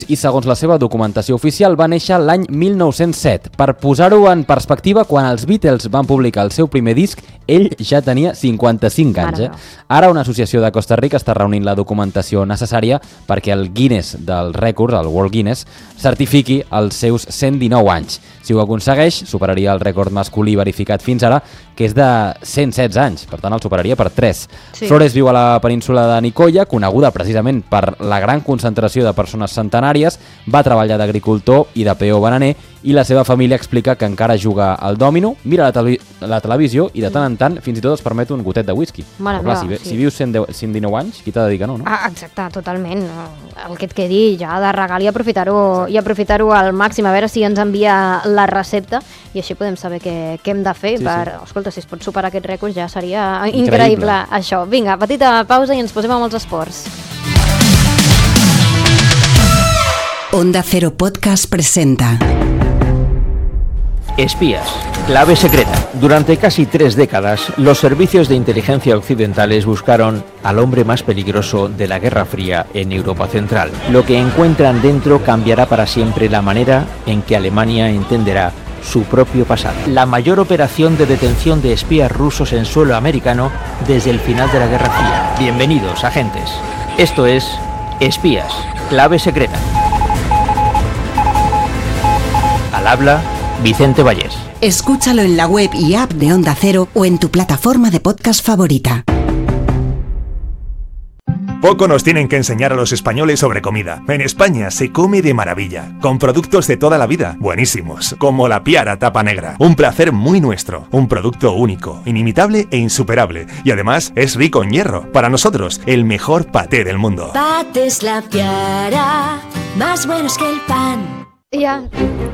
i segons la seva documentació oficial va néixer l'any 1907. Per posar-ho en perspectiva, quan els Beatles van publicar el seu primer disc, ell ja tenia 55 anys. Ara una associació de Costa Rica està reunint la documentació necessària perquè el Guinness dels rècords, el World Guinness, certifiqui els seus 119 anys. Si ho aconsegueix, superaria el rècord masculí verificat fins ara, que és de 116 anys, per tant el superaria per 3. Sí. Flores viu a la península de Nicoya, coneguda precisament per la gran concentració de persones centenàries, va treballar d'agricultor i de peó bananer, i la seva família explica que encara juga al dòmino, mira la televisió i de tant en tant fins i tot es permet un gotet de whisky. Però clar, si vius 119 anys, qui t'ha de dir que no, no? Exacte, totalment. El que et quedi ja de regal i aprofitar-ho al màxim, a veure si ens envia la recepta i així podem saber què hem de fer. Escolta, si es pot superar aquest rècord ja seria increïble això. Vinga, petita pausa i ens posem amb els esports. Onda Cero Podcast presenta Espías, clave secreta. Durante casi 3 décadas, los servicios de inteligencia occidentales buscaron al hombre más peligroso de la Guerra Fría en Europa Central. Lo que encuentran dentro cambiará para siempre la manera en que Alemania entenderá su propio pasado. La mayor operación de detención de espías rusos en suelo americano desde el final de la Guerra Fría. Bienvenidos, agentes. Esto es Espías, clave secreta. Al habla Vicente Vallés. Escúchalo en la web y app de Onda Cero o en tu plataforma de podcast favorita. Poco nos tienen que enseñar a los españoles sobre comida. En España se come de maravilla, con productos de toda la vida, buenísimos, como la Piara Tapa Negra. Un placer muy nuestro, un producto único, inimitable e insuperable. Y además es rico en hierro. Para nosotros, el mejor paté del mundo. Patés La Piara, más buenos que el pan. Ja.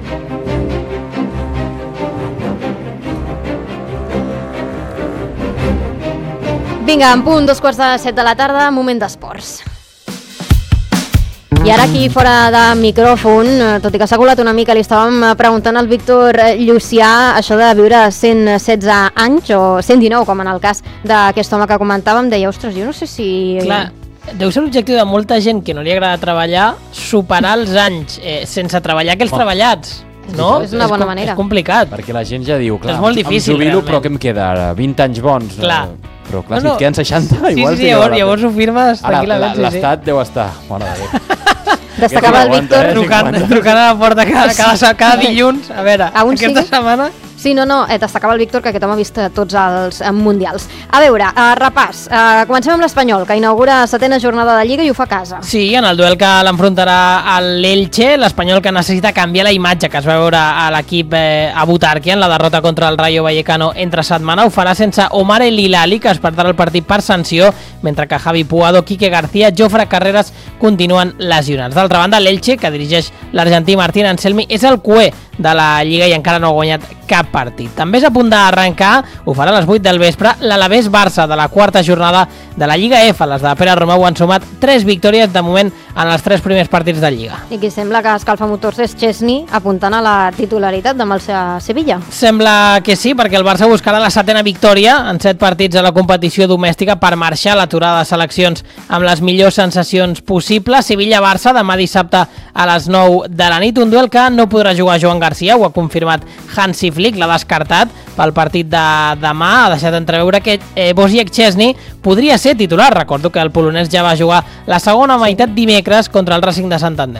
Vinga, en punt, 2:45 de la tarda, moment d'esports. I ara aquí, fora de micròfon, tot i que s'ha colat una mica, li estàvem preguntant al Víctor Llucià això de viure 116 anys o 119, com en el cas d'aquest home que comentàvem. Deia, ostres, jo no sé si... Clar, deu ser l'objectiu de molta gent que no li agrada treballar, superar els anys sense treballar aquells treballats. No? És una bona manera. És complicat. Perquè la gent ja diu, clar, és molt difícil, em jubilo, realment. però què em queda ara? 20 anys bons? Clar. Però clar, si et queden 60, igual... Sí, llavors ho firmes tranquil·lament. Ara, l'Estat deu estar... Mare de Déu. Destacava el Víctor... Trucant a la porta cada dilluns. A veure, aquesta setmana... Sí, no, destacava el Víctor que aquest home ha vist tots els mundials. A veure, repàs. Comencem amb l'Espanyol, que inaugura 7ª jornada de Lliga i ho fa a casa. Sí, en el duel que l'enfrontarà a l'Elche, l'Espanyol que necessita canviar la imatge que es va veure a l'equip a Butarque en la derrota contra el Rayo Vallecano entre setmana, ho farà sense Omar El Hilali, que es perdrà el partit per sanció, mentre que Javi Puado, Quique García, Jofre Carreras continuen lesionats. D'altra banda, l'Elche, que dirigeix l'argentí Martín Anselmi, és el cué de la Lliga i encara no ha guanyat cap partit. També és a punt d'arrencar, ho farà a les 8 del vespre, l'Alavés Barça de la 4ª jornada de la Lliga F. Les de Pere Romeu han sumat 3 victòries de moment en els 3 primers partits de Lliga. I qui sembla que escalfa motors és Chesney, apuntant a la titularitat amb el Sevilla. Sembla que sí, perquè el Barça buscarà la 7ª victòria en 7 partits a la competició domèstica per marxar a l'aturada de seleccions amb les millors sensacions possibles. Sevilla-Barça demà dissabte a les 9 de la nit, un duel que no podrà jugar Joan Garcia, ho ha confirmat Hansi Flick, l'ha descartat pel partit de demà, ha deixat entreveure que Wojciech Szczesny podria ser titular. Recordo que el polonès ja va jugar la segona meitat dimecres contra el Racing de Santander.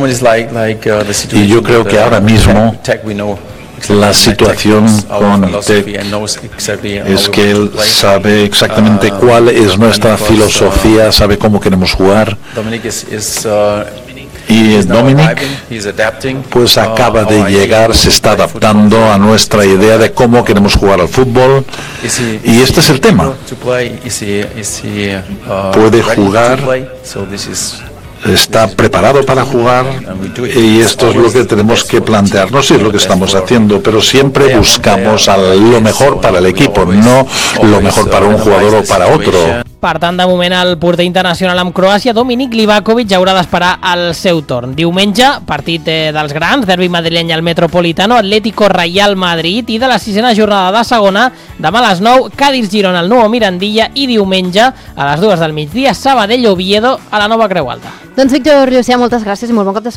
Y yo creo que ahora mismo la situación con Tec es que él sabe exactamente cuál es nuestra filosofía, sabe cómo queremos jugar. Y Dominic pues acaba de llegar, se está adaptando a nuestra idea de cómo queremos jugar al fútbol, y este es el tema. Puede jugar, está preparado para jugar, y esto es lo que tenemos que plantearnos y es lo que estamos haciendo, pero siempre buscamos lo mejor para el equipo, no lo mejor para un jugador o para otro. Per tant, de moment, el porter internacional amb Croàcia, Dominik Livakovic, haurà d'esperar el seu torn. Diumenge, partit dels grans, derbi madrileny al Metropolitano, Atlético Real Madrid, i de la 6ª jornada de segona, demà a les 9, Cádiz-Girona, el Nou Mirandilla, i diumenge, a les 2 del migdia, Sabadell-Oviedo, a la Nova Creu Alta. Doncs Víctor Llucià, moltes gràcies i molt bon cap de setmana.